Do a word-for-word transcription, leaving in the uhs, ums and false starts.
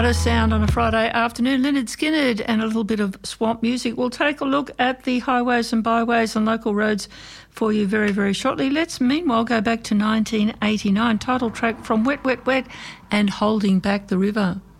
A sound on a Friday afternoon. Lynyrd Skynyrd and a little bit of swamp music. We'll take a look at the highways and byways and local roads for you very, very shortly. Let's meanwhile go back to nineteen eighty-nine. Title track from Wet, Wet, Wet and Holding Back the River.